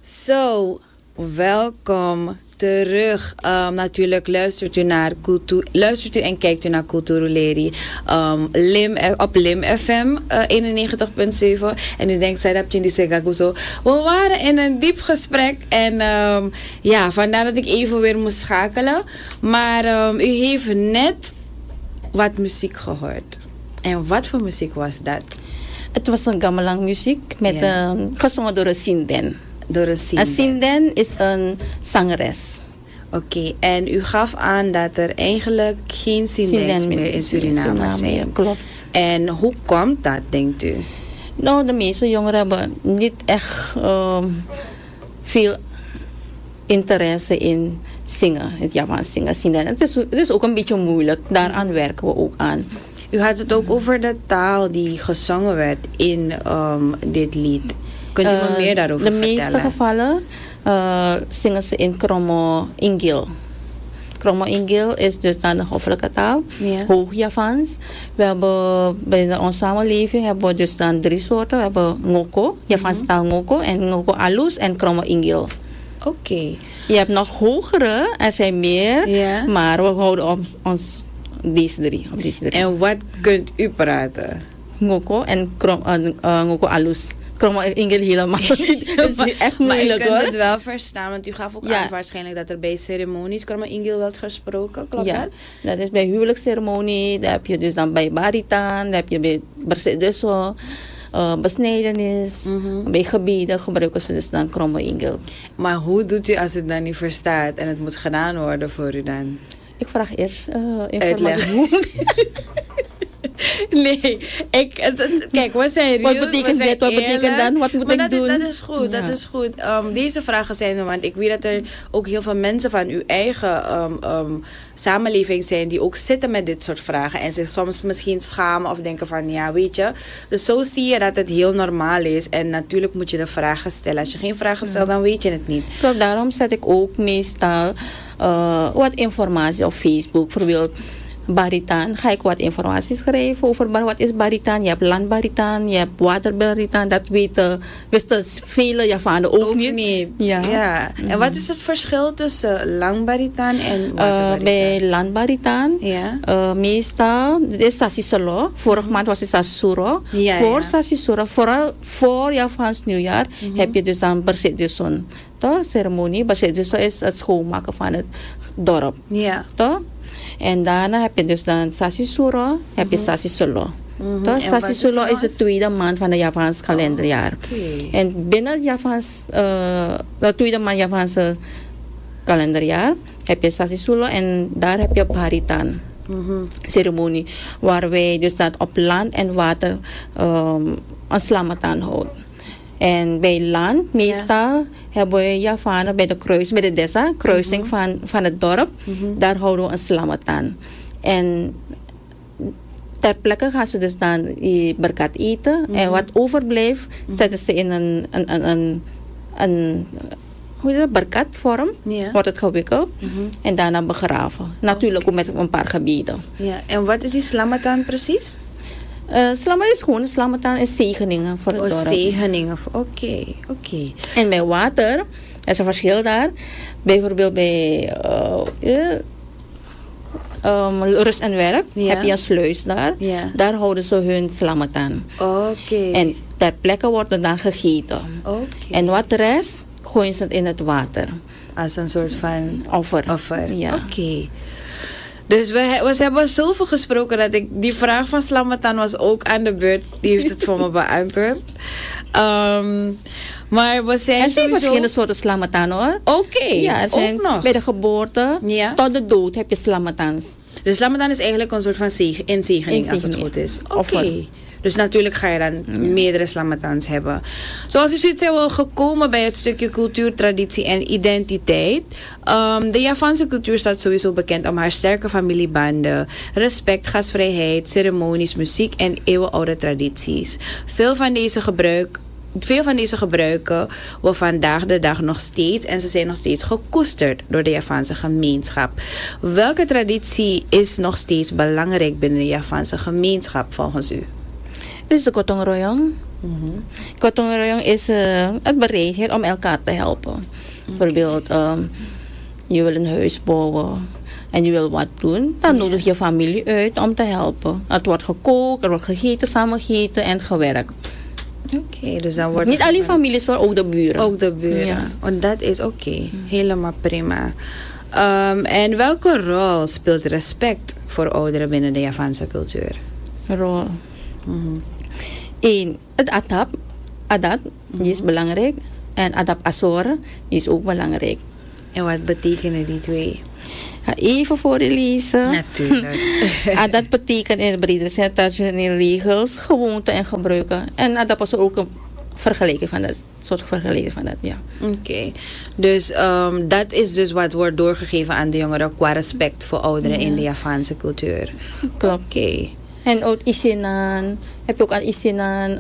Zo, welkom terug. Natuurlijk luistert u en kijkt u naar Culturuleri op Lim FM 91.7. En u denkt, zij dat je die zegt zo. We waren in een diep gesprek en ja, vandaar dat ik even weer moest schakelen. Maar u heeft net wat muziek gehoord. En wat voor muziek was dat? Het was een gamelan muziek met gezongen door een Sinden. Een Sinden is een zangeres. Oké, en u gaf aan dat er eigenlijk geen Sindens meer in Suriname zijn. Ja, klopt. En hoe komt dat, denkt u? Nou, de meeste jongeren hebben niet echt veel interesse in zingen, het Javaans zingen. Sinden. Het is ook een beetje moeilijk, daaraan werken we ook aan. U had het ook over de taal die gezongen werd in dit lied. Kunt u me meer daarover vertellen? De meeste gevallen zingen ze in Kromo Ingil. Kromo Ingil is dus dan de hoffelijke taal, Hoog Javaans. We hebben binnen onze samenleving hebben we dus dan 3 soorten. We hebben Ngoko, Javaanse taal Ngoko, en Ngoko Alus en Kromo Ingil. Oké. Je hebt nog hogere, er zijn meer, maar we houden ons deze drie. En wat kunt u praten? Ngoko en Ngoko Alus. Kromo Ingil helemaal niet. Dat is echt moeilijk, maar hoor. kunt het wel verstaan, want u gaf ook aan waarschijnlijk dat er bij ceremonies Kromo Ingil werd gesproken, klopt dat? Dat is bij huwelijksceremonie, dat heb je dus dan bij baritaan, dat heb je bij bersedeso, besnijdenis, bij gebieden gebruiken ze dus dan Kromo Ingil. Maar hoe doet u als het dan niet verstaat en het moet gedaan worden voor u dan? Ik vraag eerst informatie. Nee, kijk, we zijn real. Wat betekent dit? Wat betekent dan? Wat moet ik doen? Dat is goed, dat is goed. Deze vragen zijn er, want ik weet dat er ook heel veel mensen van uw eigen samenleving zijn die ook zitten met dit soort vragen en zich soms misschien schamen of denken van, ja, weet je. Dus zo zie je dat het heel normaal is en natuurlijk moet je de vragen stellen. Als je geen vragen stelt, dan weet je het niet. Klopt, daarom zet ik ook meestal wat informatie op Facebook. Bijvoorbeeld baritaan, ga ik wat informatie schrijven over wat is baritaan. Je hebt landbaritaan, je hebt waterbaritaan. Dat wisten vele Javanen ook niet. Ja. En wat is het verschil tussen langbaritaan en waterbaritaan? Bij landbaritaan, meestal, dit is Sasisolo. Vorige maand was het Sasuro. Voor Sasisuro, vooral voor Javaans nieuwjaar, heb je dus een Bersedusun. Ceremonie. Bersedusun is het schoonmaken van het dorp. Toch? En daarna heb je dus dan Sasisuro, heb je Sasisolo. Sasisolo is de tweede maand van het Javaans kalenderjaar. En binnen het Javaans, de tweede maand Javaanse kalenderjaar heb je Sasisolo en daar heb je Baritan ceremonie. Waar wij dus dat op land en water een slamatan houden. En bij land, meestal hebben we Javanen bij de desa, kruising van het dorp. Daar houden we een slamatan. En ter plekke gaan ze dus dan die berkat eten. En wat overblijft, zetten ze in een berkatvorm. Wordt het gewikkeld. En daarna begraven. Natuurlijk ook met een paar gebieden. Ja. En wat is die slamatan precies? Slamatan is gewoon slamatan en zegeningen voor het dorp. Zegeningen, oké. En bij water, er is een verschil daar. Bijvoorbeeld bij rust en werk heb je een sluis daar. Daar houden ze hun slamatan. En ter plekke wordt het dan gegeten. En wat de rest gooien ze in het water. Als een soort van offer. Oké. Dus we hebben zoveel gesproken dat die vraag van Slamatan was ook aan de beurt. Die heeft het voor me beantwoord. Maar we zijn er zijn verschillende soorten slamatan, hoor. Ja, er zijn ook nog. Bij de geboorte tot de dood heb je slamatans. Dus slamatan is eigenlijk een soort van inzegening als het goed is. Oké. Dus natuurlijk ga je dan meerdere slamatans hebben. Zoals u ziet zijn we gekomen bij het stukje cultuur, traditie en identiteit. De Javaanse cultuur staat sowieso bekend om haar sterke familiebanden, respect, gastvrijheid, ceremonies, muziek en eeuwenoude tradities. Veel van deze gebruiken we vandaag de dag nog steeds en ze zijn nog steeds gekoesterd door de Javaanse gemeenschap. Welke traditie is nog steeds belangrijk binnen de Javaanse gemeenschap volgens u? Dit is de Gotong Royong. Gotong royong is het bereidheid om elkaar te helpen. Bijvoorbeeld, je wil een huis bouwen en je wil wat doen, dan nodig je familie uit om te helpen. Het wordt gekookt, er wordt gegeten, samen gegeten en gewerkt. Oké, dus dan wordt niet alleen families, maar ook de buren. Ook de buren. Ja. En dat is oké. Helemaal prima. En welke rol speelt respect voor ouderen binnen de Javaanse cultuur? Rol. Eén, het adat, die is belangrijk. En adap asore, die is ook belangrijk. En wat betekenen die twee? Ga even voor je lezen. Natuurlijk. Adat betekent in het bredere zin traditionele regels, gewoonten en gebruiken. En adap is ook een vergelijking van dat. Soort vergelijking van dat, ja. Oké. Dus dat is dus wat wordt doorgegeven aan de jongeren qua respect voor ouderen in de Javaanse cultuur. Klopt. Oké. En ook isinan. Heb je ook aan isinan,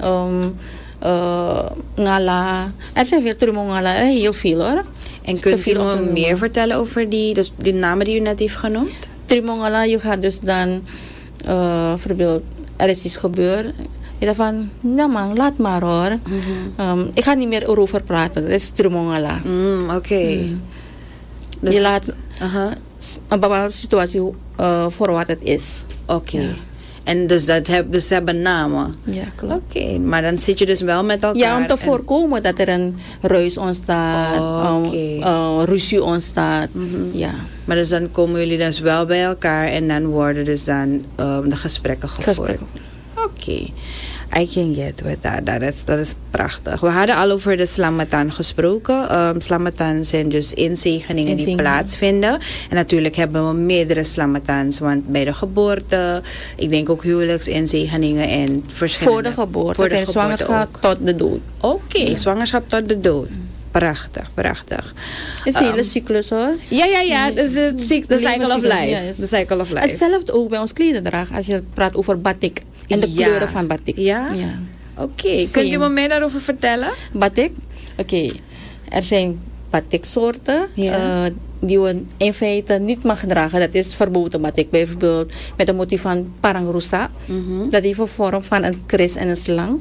ngala. Er zijn veel termen ngala, heel veel hoor. En kunt u me meer vertellen over die namen die u net heeft genoemd? Trimongala, je gaat dus dan, bijvoorbeeld, er is iets gebeurd. Je dacht van, nou man, laat maar hoor. Ik ga niet meer erover praten, dat is Trimongala. Oké. Dus je laat een bepaalde situatie voor wat het is. Oké. Ja. En dus ze hebben namen? Ja, klopt. Oké, maar dan zit je dus wel met elkaar. Ja, om te voorkomen dat er een ruis ontstaat, ruzie ontstaat. Ja. Maar dus dan komen jullie dus wel bij elkaar en dan worden dus dan de gesprekken gevoerd. Oké. I can get with that. Dat is prachtig. We hadden al over de Slamatan gesproken. Slamatan zijn dus inzegeningen die plaatsvinden. En natuurlijk hebben we meerdere Slamatans. Want bij de geboorte, ik denk ook huwelijksinzegeningen en verschillende. Voor de geboorte en zwangerschap ook. Tot de dood. Oké, zwangerschap tot de dood. Prachtig, prachtig. Het is een hele cyclus hoor. Ja. Dus de cycle of life. The cycle of life. Hetzelfde ook bij ons klededrag. Als je praat over batik. En de kleuren van batik. Ja? Oké. Kunt u me meer daarover vertellen? Batik? Oké. Er zijn batiksoorten die we in feite niet mag dragen. Dat is verboden batik. Bijvoorbeeld met een motief van parangrusa. Dat heeft een vorm van een kris en een slang.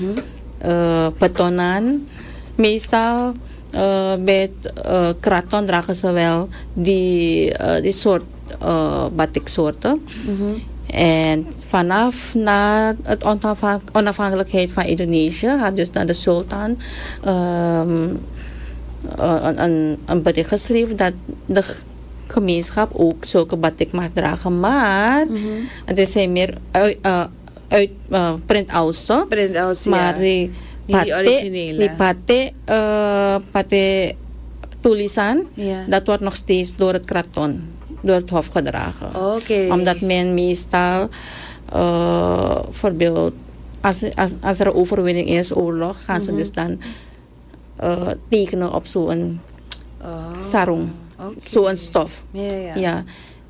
Petonan. Meestal bij het kraton dragen ze wel die soort batiksoorten. En vanaf na het onafhankelijkheid van Indonesië had dus dan de sultan een bericht geschreven dat de gemeenschap ook zulke batik mag dragen. Maar het is meer uit printouts. Maar die originele. Die pate tulisan, dat wordt nog steeds door het kraton. Door het hof gedragen. Omdat men meestal, bijvoorbeeld, als er een overwinning is, oorlog, gaan ze dus dan tekenen op zo'n sarong. Zo'n stof. Ja.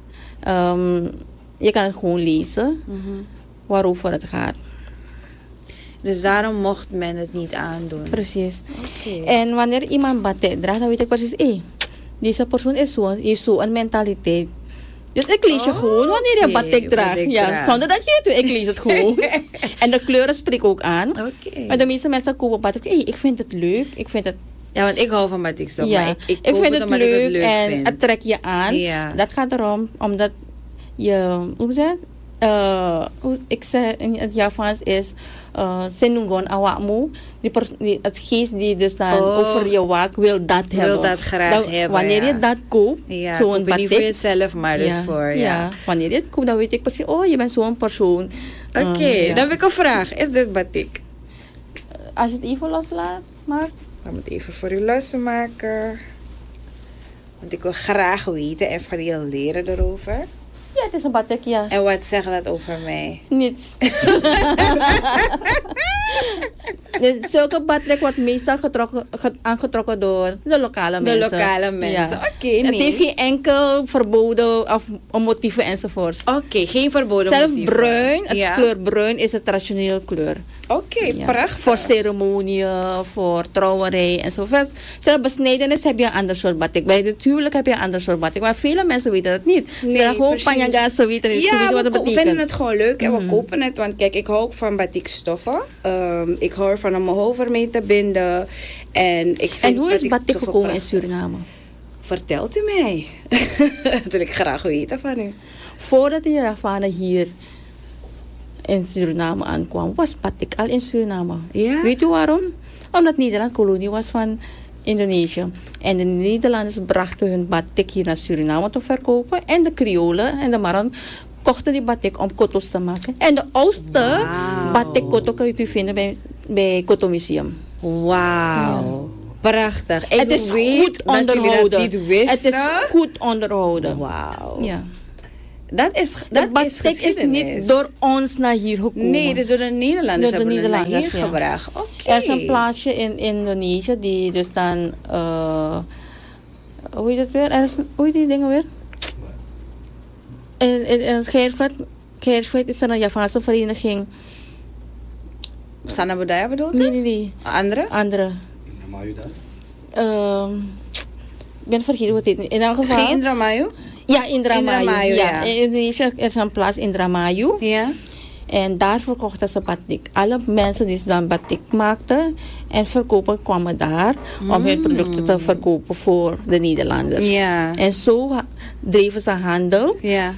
Je kan het gewoon lezen waarover het gaat. Dus daarom mocht men het niet aandoen. Precies. En wanneer iemand batik draagt, dan weet ik precies, deze persoon heeft zo'n mentaliteit. Dus ik lees je gewoon wanneer je batik draagt. Ja, zonder dat je het weet. Ik lees het gewoon. En de kleuren spreken ook aan. Maar de meeste mensen kopen batik. Ik vind het leuk. Ik vind het... Ja, want ik hou van batik zo. Ja, maar ik vind het leuk en vind. het trekt je aan. Ja. Dat gaat erom, omdat je... Hoe zeg ik zeg in het Javaans is senungon awakmu. Het geest die dus dan over je waak wil dat hebben. Wil dat graag hebben. Wanneer je dat koopt, zo'n batik. Niet voor jezelf, maar dus voor. Wanneer je het koopt, dan weet ik precies, je bent zo'n persoon. Oké, dan heb ik een vraag. Is dit batik? Als je het even loslaat, maakt. Ik ga het even voor u losmaken. Want ik wil graag weten en van je leren erover. Ja, het is een batik, ja. En wat zegt dat over mij? Niets. Dus zulke batik wordt meestal aangetrokken door de lokale mensen. De lokale mensen, Het heeft geen enkel verboden of motieven enzovoorts. Geen verboden zelf motieven. Bruin, het kleur bruin is een traditioneel kleur. Prachtig. Voor ceremonieën, voor trouwerij enzovoort. Zelfs besnijdenis heb je een ander soort batik. Bij het huwelijk heb je een ander soort batik. Maar vele mensen weten het niet. Ze gewoon panjanga, ze weten niet wat het betekent. We vinden het gewoon leuk en we kopen het. Want kijk, ik hou ook van batikstoffen. Ik hou ervan om mijn hoofd ermee te binden. En hoe is batik gekomen in Suriname? Vertelt u mij. Dat wil ik graag weten van u. Voordat de Javanen hier in Suriname aankwam, was batik al in Suriname. Ja? Weet u waarom? Omdat Nederland kolonie was van Indonesië. En de Nederlanders brachten hun batik hier naar Suriname te verkopen. En de Kriolen en de Maran kochten die batik om kotos te maken. En de oudste batik koto kun je vinden bij Koto Museum. Wauw. Ja. Prachtig. Het is goed onderhouden. Het is goed onderhouden. Wauw. Ja. Dat is niet door ons naar hier gekomen. Nee, dus door de Nederlanders hebben het naar hier gebracht. Okay. Er is een plaatsje in Indonesië die dus dan... hoe heet het weer? Hoe heet die dingen weer? In Scheersveld is er een Javaanse vereniging. Sana Budaya bedoelt u? Nee. Andere? Ik ben vergeten hoe het heet. In elk geval... Geen Indramayu? Ja, Indramayu. Ja. In Indonesië is een plaats Indramayu. Ja. En daar verkochten ze batik. Alle mensen die dan batik maakten en verkopen kwamen daar om hun producten te verkopen voor de Nederlanders. Ja. En zo dreven ze handel. Ja.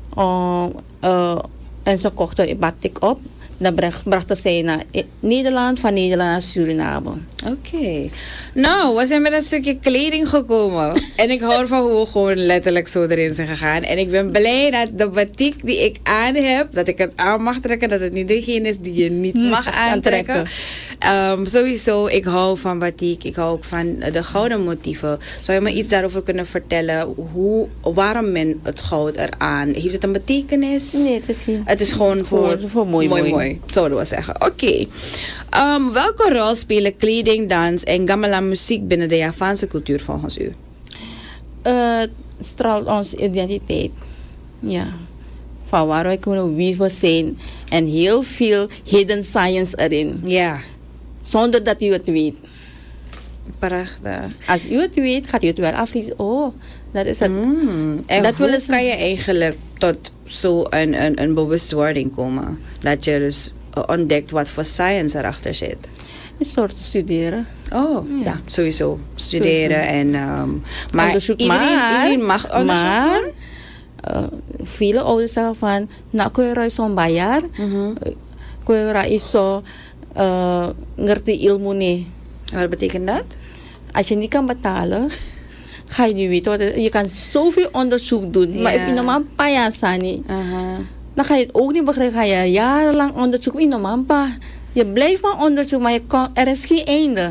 En ze kochten batik op. Dan brachten zij naar Nederland, van Nederland naar Suriname. Oké. Nou, we zijn met een stukje kleding gekomen. En ik hoor van hoe we gewoon letterlijk zo erin zijn gegaan. En ik ben blij dat de batik die ik aan heb, dat ik het aan mag trekken. Dat het niet degene is die je niet mag aantrekken. Sowieso, ik hou van batik. Ik hou ook van de gouden motieven. Zou je me iets daarover kunnen vertellen? Waarom men het goud eraan? Heeft het een betekenis? Nee, het is geen. Het is gewoon voor mooi. Zouden we zeggen. Oké. Welke rol spelen kleding, dans en gamelan muziek binnen de Javaanse cultuur volgens u? Straalt onze identiteit. Ja. Van waar wij kunnen wie we zijn. En heel veel hidden science erin. Ja. Zonder dat u het weet. Prachtig. Als u het weet, gaat u het wel aflezen. Oh, dat is het. En dat hoe kan je eigenlijk tot een bewustwording komen? Dat je dus ontdekt wat voor science erachter zit. Een soort studeren. Oh, ja sowieso. Studeren en... maar onderzoek, iedereen mag onderzoek doen? Vele ouders zeggen van... Nou, kun je zo'n bayar? Kun je zo... ngerti ilmu nih. Wat betekent dat? Als je niet kan betalen... ga je niet weten. Je kan zoveel onderzoek doen. Maar als je normaal payasani... dan ga je het ook niet begrijpen. Ga je jarenlang onderzoeken. In normaal pa. Je blijft maar onderzoeken, maar er is geen einde.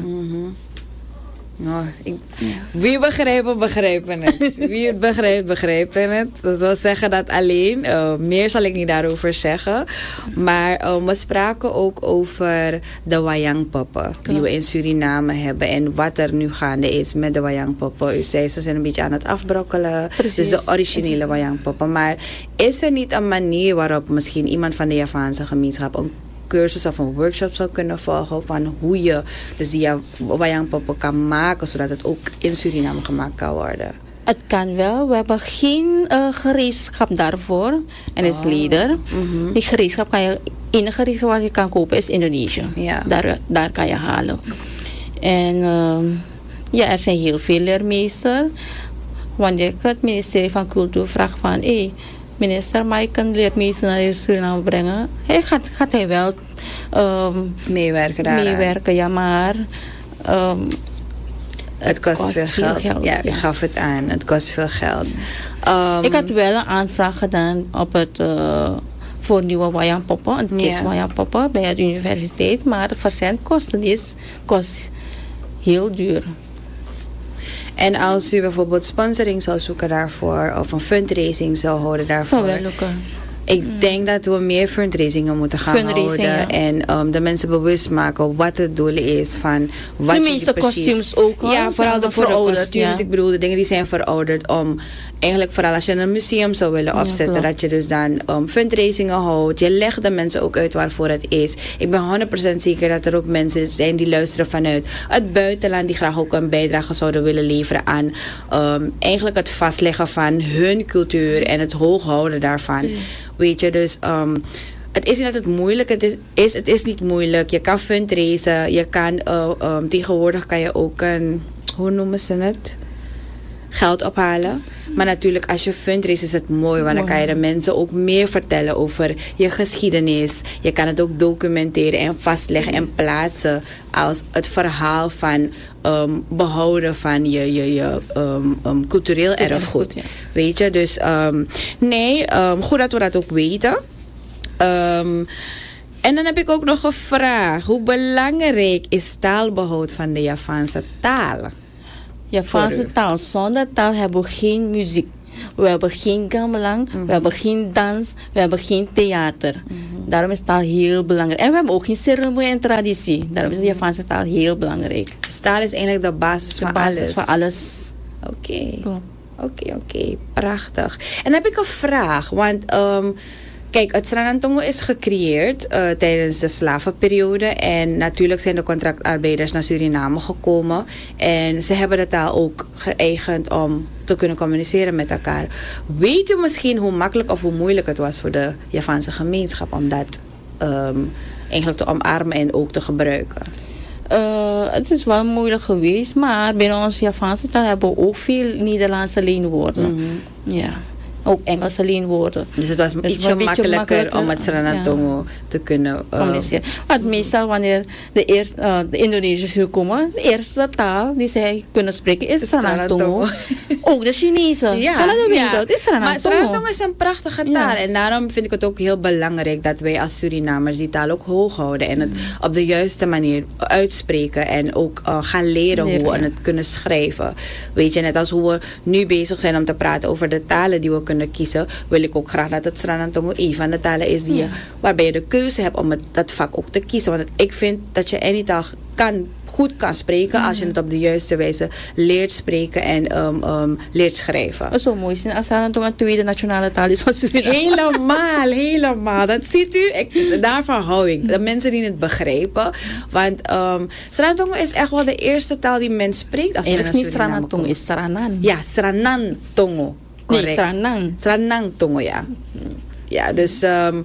Wie begrijpen het. Wie het begrijpen het. Dat wil zeggen dat alleen. Meer zal ik niet daarover zeggen. Maar we spraken ook over de wayangpoppen. Die we in Suriname hebben. En wat er nu gaande is met de wayangpoppen. U zei, ze zijn een beetje aan het afbrokkelen. Precies. Dus de originele wayangpoppen. Maar is er niet een manier waarop misschien iemand van de Javaanse gemeenschap... een cursus of een workshop zou kunnen volgen van hoe je dus die wayangpoppen kan maken, zodat het ook in Suriname gemaakt kan worden? Het kan wel. We hebben geen gereedschap daarvoor. En het is leder. Die gereedschap kan je... enige gereedschap wat je kan kopen is Indonesië. Ja. Daar kan je halen. En er zijn heel veel leermeesters. Wanneer ik het ministerie van Cultuur vraag van... minister, maar ik kan leermeester naar Suriname brengen. Gaat hij wel meewerken, ja, maar het kost veel geld. Ja, je gaf het aan. Het kost veel geld. Ik had wel een aanvraag gedaan op het voor nieuwe wayangpoppen, een kist wayangpoppen bij de universiteit, maar de verzendkosten kost heel duur. En als u bijvoorbeeld sponsoring zou zoeken daarvoor, of een fundraising zou houden daarvoor. Zou wel lukken. Ik denk dat we meer fundraisingen moeten gaan houden. En de mensen bewust maken wat het doel is van wat de meeste kostuums ook. Ja, vooral de kostuums. Ja. Ik bedoel, de dingen die zijn verouderd. Om eigenlijk vooral als je een museum zou willen opzetten. Dat je dus dan fundraisingen houdt. Je legt de mensen ook uit waarvoor het is. Ik ben 100% zeker dat er ook mensen zijn die luisteren vanuit het buitenland. Die graag ook een bijdrage zouden willen leveren aan eigenlijk het vastleggen van hun cultuur. En het hoog houden daarvan. Weet je, dus het is niet altijd moeilijk. Het is niet moeilijk. Je kan fundraisen. Je kan, tegenwoordig kan je ook hoe noemen ze het? Geld ophalen. Maar natuurlijk, als je fundraise is het mooi. Want dan kan je de mensen ook meer vertellen over je geschiedenis. Je kan het ook documenteren en vastleggen en plaatsen als het verhaal van behouden van je cultureel erfgoed. Ja. Weet je, dus goed dat we dat ook weten. En dan heb ik ook nog een vraag. Hoe belangrijk is taalbehoud van de Javaanse taal? Javaanse taal. Zonder taal hebben we geen muziek. We hebben geen gamelan, we hebben geen dans, we hebben geen theater. Daarom is taal heel belangrijk. En we hebben ook geen ceremonie en traditie. Daarom is de Javaanse taal heel belangrijk. Dus taal is eigenlijk de basis van alles. De basis van alles. Oké. Prachtig. En dan heb ik een vraag. Want kijk, het Sranantongo is gecreëerd tijdens de slavenperiode. En natuurlijk zijn de contractarbeiders naar Suriname gekomen. En ze hebben de taal ook geëigend om te kunnen communiceren met elkaar. Weet u misschien hoe makkelijk of hoe moeilijk het was voor de Javaanse gemeenschap om dat eigenlijk te omarmen en ook te gebruiken? Het is wel moeilijk geweest, maar binnen onze Javaanse taal hebben we ook veel Nederlandse leenwoorden. Ja. Ook Engelse leenwoorden. Dus het was ietsje makkelijker om het Sranantongo te kunnen communiceren. Want meestal wanneer de Indonesiërs hier komen, de eerste taal die zij kunnen spreken is Sranantongo. Ook de Chinezen. Het is Sranantongo. Maar Sranantongo is een prachtige taal. Ja. En daarom vind ik het ook heel belangrijk dat wij als Surinamers die taal ook hoog houden. En het op de juiste manier uitspreken. En ook gaan leren hoe we het kunnen schrijven. Weet je, net als hoe we nu bezig zijn om te praten over de talen die we kunnen kiezen, wil ik ook graag dat het Sranantongo een van de talen is waarbij je de keuze hebt om dat vak ook te kiezen. Want ik vind dat je any taal goed kan spreken als je het op de juiste wijze leert spreken en leert schrijven. Dat is zo mooi. Als Sranantongo een tweede nationale taal is van Suriname. Helemaal. Dat ziet u. Daarvan hou ik. De mensen die het begrijpen. Want Sranantongo is echt wel de eerste taal die men spreekt als men naar Suriname komt. Sranantongo is Sranan. Ja, Sranantongo. Correct. Nee, Sranantongo, ja. Ja, dus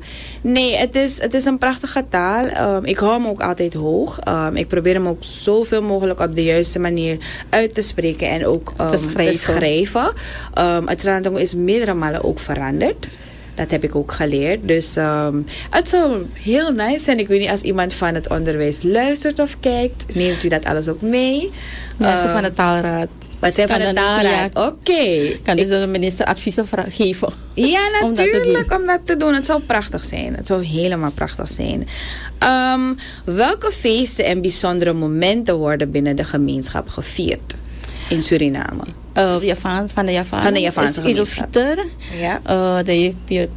het is een prachtige taal. Ik hou hem ook altijd hoog. Ik probeer hem ook zoveel mogelijk op de juiste manier uit te spreken en ook te schrijven. Het Sranantongo is meerdere malen ook veranderd. Dat heb ik ook geleerd. Dus het zou heel nice zijn. Ik weet niet, als iemand van het onderwijs luistert of kijkt, neemt u dat alles ook mee? Mensen van de taalraad. Wat zijn van de taalraad? Oké. Kan dus de minister adviezen geven? Ja, natuurlijk om dat te doen. Het zou prachtig zijn. Het zou helemaal prachtig zijn. Welke feesten en bijzondere momenten worden binnen de gemeenschap gevierd in Suriname? Van de Javaanse gemeenschap. Ja. Dan heb je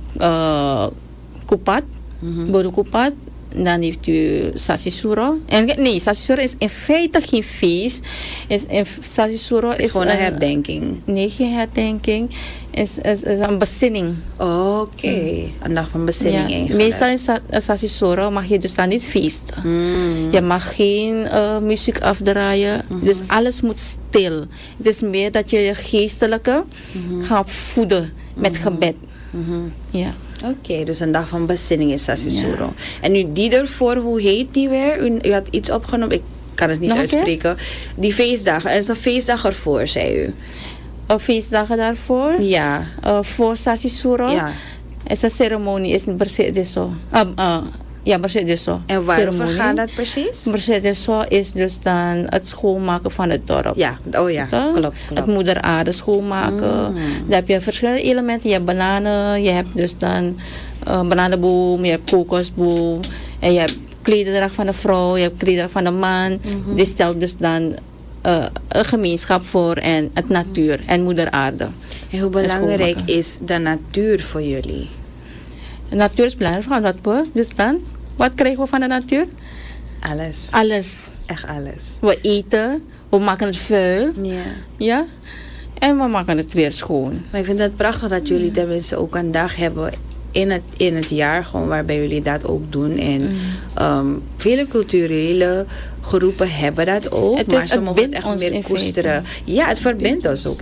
Kupat, Bodo Kupat. Dan heeft u Sasisuro. Nee, Sasisuro is in feite geen feest. Sasisuro is gewoon een herdenking. Nee, geen herdenking. Is een bezinning. Oké. Een dag van bezinning eigenlijk. Meestal in Sasisuro mag je dus dan niet feesten. Je mag geen muziek afdraaien. Dus alles moet stil. Het is meer dat je je geestelijke gaat voeden met gebed. Ja. Oké, dus een dag van bezinning is Sasisuro. Ja. En nu die ervoor, hoe heet die weer? U had iets opgenomen, ik kan het niet uitspreken. Die feestdagen, er is een feestdag ervoor, zei u. Feestdagen daarvoor? Ja. Voor Sasisuro? Ja. Is een ceremonie, is een Bersedeso. Ja, Bersedeso. En waarover gaat dat precies? Bersedeso is dus dan het schoonmaken van het dorp. Ja, klopt. Het moederaarde schoonmaken. Dan heb je verschillende elementen. Je hebt bananen, je hebt dus dan bananenboom, je hebt kokosboom. En je hebt klederdracht van de vrouw, je hebt klederdracht van de man. Die stelt dus dan een gemeenschap voor en het natuur en moederaarde. En hoe belangrijk is de natuur voor jullie? De natuur is belangrijk voor wat. Dus dan, wat krijgen we van de natuur? Alles. Alles. Echt alles. We eten, we maken het vuil. Ja. En we maken het weer schoon. Maar ik vind het prachtig dat jullie tenminste ook een dag hebben in het jaar, gewoon waarbij jullie dat ook doen. En vele culturele groepen hebben dat ook. Maar ze mogen het echt meer koesteren. Ja, het verbindt ons ook heel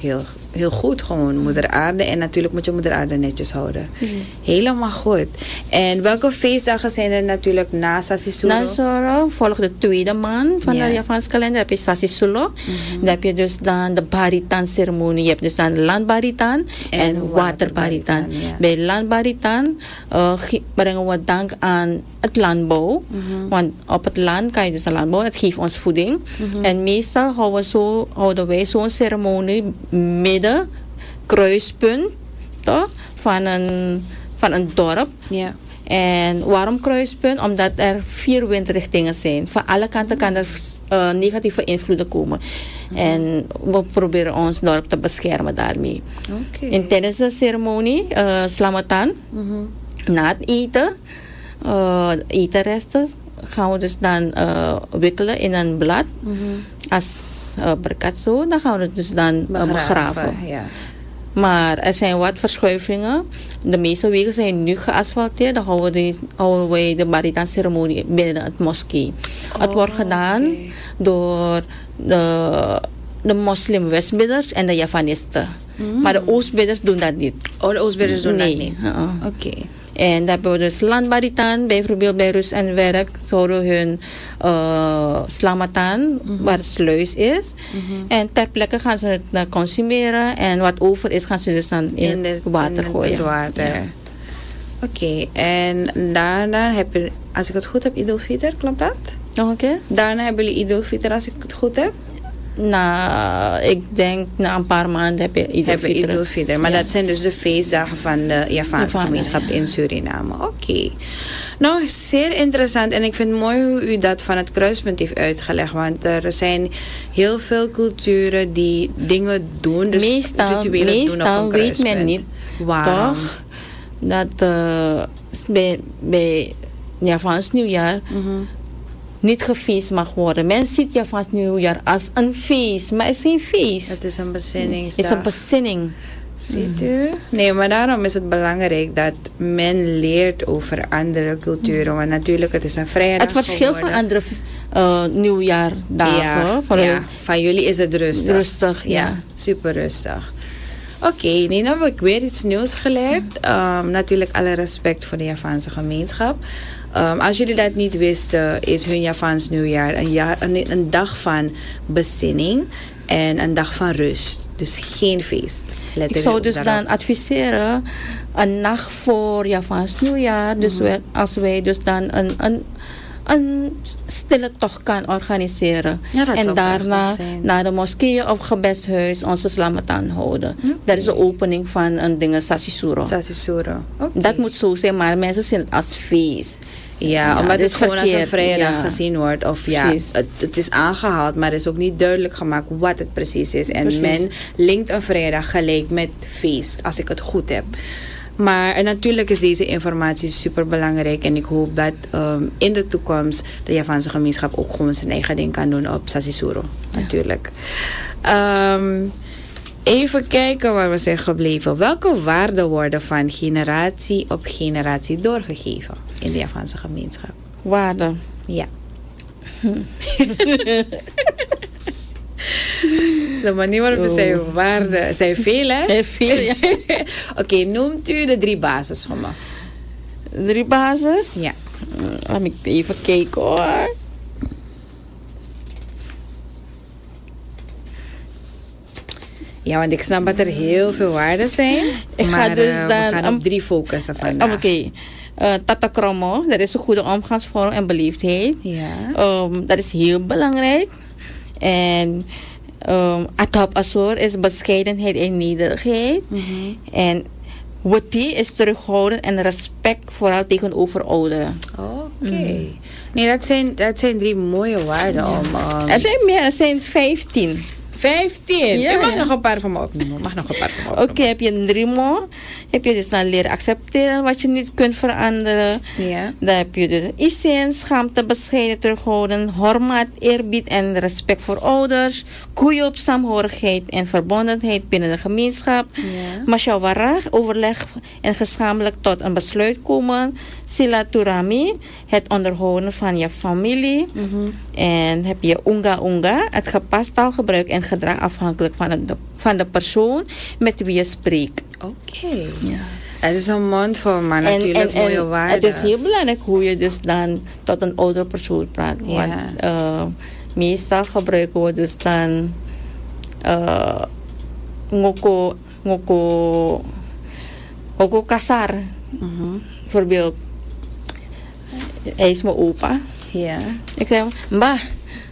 heel goed. Gewoon moeder aarde. En natuurlijk moet je moeder aarde netjes houden. Helemaal goed. En welke feestdagen zijn er natuurlijk na Sasisuro? Na Sasisuro volgt de tweede maand van de Javaanse kalender. Dan heb je Sasisulo. Dan heb je dus dan de Baritan ceremonie. Je hebt dus dan landbaritan en waterbaritan. Bij landbaritan brengen we dank aan het landbouw. Want op het land kan je dus een landbouw. Het geeft ons voeding. En meestal houden wij zo'n ceremonie midden, kruispunt, toch? Van een dorp. Ja. En waarom kruispunt? Omdat er 4 windrichtingen zijn. Van alle kanten kan er negatieve invloeden komen. En we proberen ons dorp te beschermen daarmee. En tijdens de ceremonie, Slamatan, na het eten, etenresten, gaan we dus dan wikkelen in een blad. Als berkat zo, dan gaan we het dus dan begraven. Ja. Maar er zijn wat verschuivingen. De meeste wegen zijn nu geasfalteerd. Dan houden wij de Baritan ceremonie binnen het moskee. Het wordt gedaan door de moslim-westbidders en de Javanisten. Maar de oostbidders doen dat niet. Oh, de oostbidders doen dat niet? Oké. En dan hebben we dus landbaritan, bijvoorbeeld bij rust en werk, zouden hun slamatan, waar het sluis is. En ter plekke gaan ze het dan consumeren. En wat over is, gaan ze dus dan in het water gooien. Het water. Ja. Oké, en daarna heb je, als ik het goed heb, Idul Fitr, klopt dat? Nog een keer? Daarna hebben jullie Idul Fitr, als ik het goed heb? Ik denk na een paar maanden heb je Idul Fitr. Maar dat zijn dus de feestdagen van de Javaanse gemeenschap in Suriname. Oké. Nou, zeer interessant. En ik vind het mooi hoe u dat van het kruispunt heeft uitgelegd. Want er zijn heel veel culturen die dingen doen. Dus meestal doen op een kruispunt. Weet men niet. Waarom? Toch? Dat bij Javaans nieuwjaar niet gefeest mag worden. Men ziet Javaans nieuwjaar als een feest, maar het is geen feest. Het is een bezinningsdag. Het is een bezinning. Ziet u? Nee, maar daarom is het belangrijk dat men leert over andere culturen. Want natuurlijk, het is een vrijdag. Het verschilt van andere nieuwjaardagen. Van jullie is het rustig. Rustig, ja. Super rustig. Oké, Nina, heb ik weer iets nieuws geleerd. Natuurlijk alle respect voor de Javaanse gemeenschap. Als jullie dat niet wisten, is hun Javaans nieuwjaar een dag van bezinning en een dag van rust. Dus geen feest. Ik zou dus dan adviseren, een nacht voor Javaans nieuwjaar, dus als wij dus dan een stille tocht kan organiseren. Ja, en daarna naar de moskee of gebedshuis onze slamatan houden. Dat is de opening van een ding, Sasisuro. Dat moet zo zijn, maar mensen zien het als feest. Ja, omdat het gewoon als een vrijdag gezien wordt. Of het is aangehaald, maar het is ook niet duidelijk gemaakt wat het precies is. En men linkt een vrijdag gelijk met feest, als ik het goed heb. Maar natuurlijk is deze informatie super belangrijk. En ik hoop dat in de toekomst de Javaanse gemeenschap ook gewoon zijn eigen ding kan doen op Sasisuro. Natuurlijk. Even kijken waar we zijn gebleven. Welke waarden worden van generatie op generatie doorgegeven in de Javaanse gemeenschap? Waarden? Ja. De manier waarop we zijn waarden zijn veel, hè? Heel veel, ja. Oké, noemt u de 3 bases voor me? 3 bases? Ja. Laat me even kijken hoor. Ja, want ik snap dat er heel veel waarden zijn. We gaan op 3 focussen vandaag. Oké. Tata kromo, dat is een goede omgangsvorm en beleefdheid. Ja. Dat is heel belangrijk. En atap asor is bescheidenheid en nederigheid. En wati is terughouden en respect vooral tegenover ouderen. Oké. Nee, dat zijn 3 mooie waarden. Er zijn meer, er zijn 15. 15? Ja, je mag nog een paar van me opnoemen. Oké, heb je een 3 more. Heb je dus dan leren accepteren wat je niet kunt veranderen. Ja. Dan heb je dus issin, schaamte, bescheiden, terughouden, hormat, eerbied en respect voor ouders. Groei op saamhorigheid en verbondenheid binnen de gemeenschap. Ja. Mashawarah, overleg en gezamenlijk tot een besluit komen. Silaturahmi, het onderhouden van je familie. En heb je unga, het gepast taalgebruik en gedrag afhankelijk van de persoon met wie je spreekt. Oké. Ja. Het is een mondvol, maar natuurlijk mooie waarden. Het is heel belangrijk hoe je dus dan tot een oudere persoon praat. Want meestal gebruiken we dus dan ngoko kasar. Bijvoorbeeld, hij is mijn opa. Ja. Ik zeg, mbah,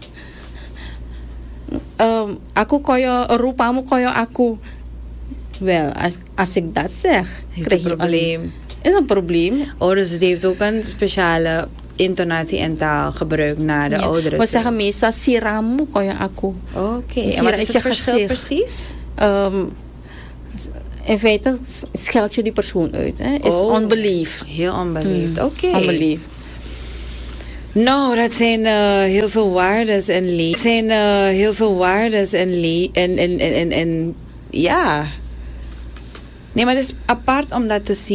aku koyo rupamu koyo aku. Wel, als ik dat zeg, krijg je een probleem. Is een probleem. Oh, dus het heeft ook een speciale intonatie en taalgebruik naar de ouderen. We zeggen meestal siramu koyo aku. Oké. En wat is het verschil precies? In feite scheld je die persoon uit. Hè? Is onbelief. Heel onbeliefd. Oké. Onbelief. Nou, dat zijn heel veel waardes en ja. Nee, maar het is apart om dat te zien.